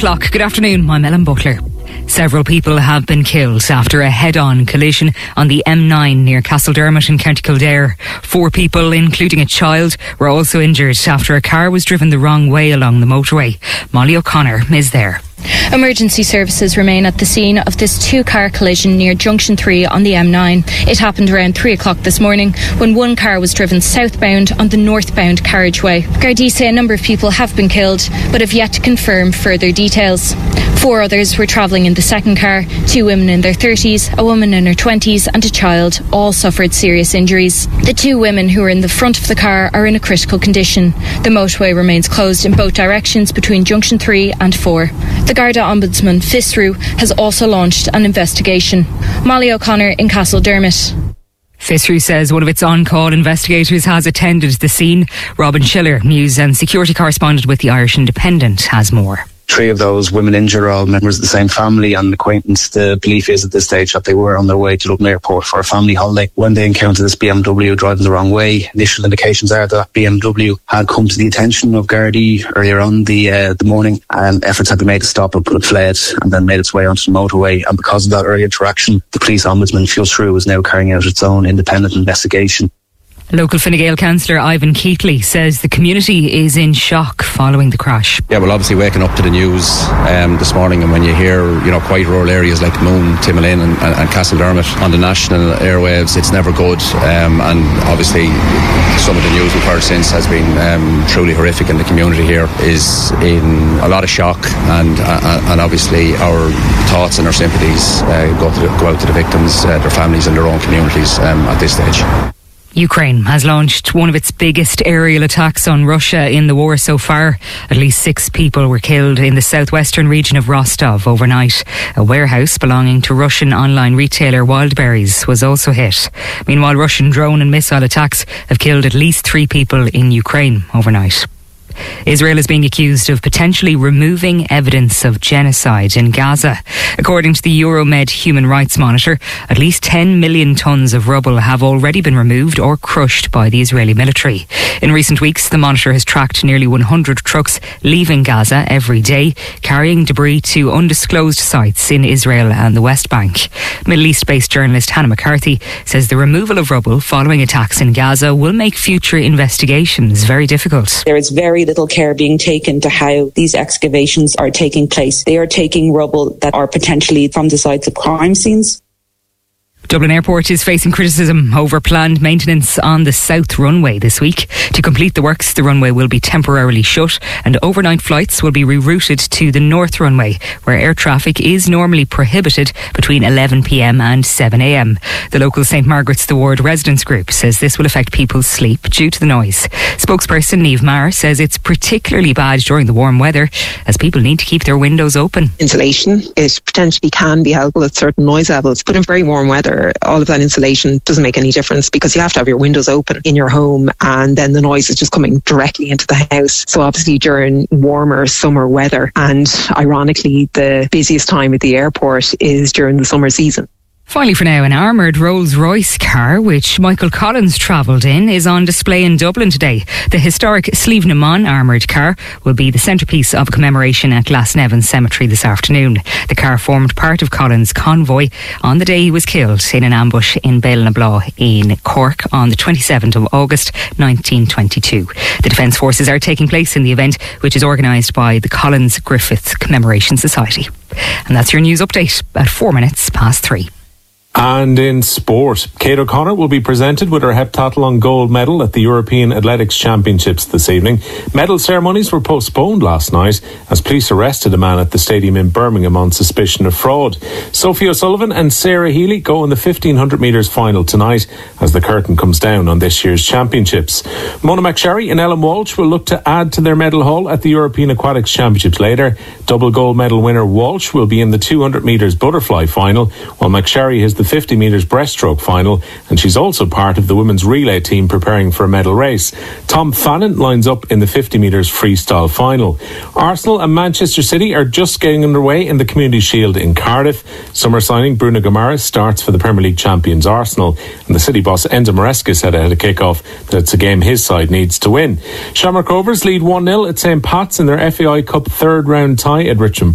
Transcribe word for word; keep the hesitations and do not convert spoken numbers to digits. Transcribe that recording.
o'clock. Good afternoon, I'm Ellen Butler. Several people have been killed after a head-on collision on the M nine near Castledermot in County Kildare. Four people, including a child, were also injured after a car was driven the wrong way along the motorway. Molly O'Connor is there. Emergency services remain at the scene of this two-car collision near Junction three on the M nine. It happened around three o'clock this morning when one car was driven southbound on the northbound carriageway. Gardaí say a number of people have been killed but have yet to confirm further details. Four others were travelling in the second car, two women in their thirties, a woman in her twenties and a child. All suffered serious injuries. The two women who were in the front of the car are in a critical condition. The motorway remains closed in both directions between Junction three and four. The Garda Ombudsman, FISRU, has also launched an investigation. Molly O'Connor in Castledermot. FISRU says one of its on-call investigators has attended the scene. Robin Schiller, news and security correspondent with the Irish Independent, has more. Three of those women injured are all members of the same family and acquaintance. The belief is at this stage that they were on their way to Dublin Airport for a family holiday when they encountered this B M W driving the wrong way. Initial indications are that B M W had come to the attention of Gardaí earlier on the uh, the morning, and efforts had been made to stop it, but it fled and then made its way onto the motorway. And because of that early interaction, the police ombudsman, FISRU, is now carrying out its own independent investigation. Local Fine Gael councillor Ivan Keatley says the community is in shock following the crash. Yeah, well, obviously waking up to the news um, this morning, and when you hear, you know, quite rural areas like Moon, Timolin and, and, and Castledermot on the national airwaves, it's never good. Um, and obviously some of the news we've heard since has been um, truly horrific, and the community here is in a lot of shock, and uh, and obviously our thoughts and our sympathies uh, go, to the, go out to the victims, uh, their families and their own communities um, at this stage. Ukraine has launched one of its biggest aerial attacks on Russia in the war so far. At least six people were killed in the southwestern region of Rostov overnight. A warehouse belonging to Russian online retailer Wildberries was also hit. Meanwhile, Russian drone and missile attacks have killed at least three people in Ukraine overnight. Israel is being accused of potentially removing evidence of genocide in Gaza. According to the Euromed Human Rights Monitor, at least ten million tonnes of rubble have already been removed or crushed by the Israeli military. In recent weeks, the Monitor has tracked nearly one hundred trucks leaving Gaza every day, carrying debris to undisclosed sites in Israel and the West Bank. Middle East-based journalist Hannah McCarthy says the removal of rubble following attacks in Gaza will make future investigations very difficult. There is very little care being taken to how these excavations are taking place. They are taking rubble that are potentially from the sites of crime scenes. Dublin Airport is facing criticism over planned maintenance on the south runway this week. To complete the works, the runway will be temporarily shut and overnight flights will be rerouted to the north runway, where air traffic is normally prohibited between eleven p.m. and seven a.m. The local Saint Margaret's the Ward residents group says this will affect people's sleep due to the noise. Spokesperson Niamh Maher says it's particularly bad during the warm weather as people need to keep their windows open. Insulation, it potentially can be helpful at certain noise levels, but in very warm weather, all of that insulation doesn't make any difference because you have to have your windows open in your home, and then the noise is just coming directly into the house. So obviously during warmer summer weather, and ironically the busiest time at the airport is during the summer season. Finally for now, an armoured Rolls-Royce car, which Michael Collins travelled in, is on display in Dublin today. The historic Slieve na Mon armoured car will be the centrepiece of a commemoration at Glasnevin Cemetery this afternoon. The car formed part of Collins' convoy on the day he was killed in an ambush in Bellnablaw in Cork on the twenty-seventh of August nineteen twenty-two. The Defence Forces are taking place in the event, which is organised by the Collins Griffith Commemoration Society. And that's your news update at four minutes past three. And in sport, Kate O'Connor will be presented with her heptathlon gold medal at the European Athletics Championships this evening. Medal ceremonies were postponed last night as police arrested a man at the stadium in Birmingham on suspicion of fraud. Sophie O'Sullivan and Sarah Healy go in the fifteen hundred metres final tonight as the curtain comes down on this year's championships. Mona McSherry and Ellen Walsh will look to add to their medal haul at the European Aquatics Championships later. Double gold medal winner Walsh will be in the two hundred metres butterfly final, while McSherry has the fifty metres breaststroke final, and she's also part of the women's relay team preparing for a medal race. Tom Fannin lines up in the fifty metres freestyle final. Arsenal and Manchester City are just getting underway in the Community Shield in Cardiff. Summer signing Bruno Guimaraes starts for the Premier League champions Arsenal, and the City boss Enzo Maresca said ahead of kick-off that it's a game his side needs to win. Shamrock Rovers lead one nil at St Pat's in their F A I Cup third round tie at Richmond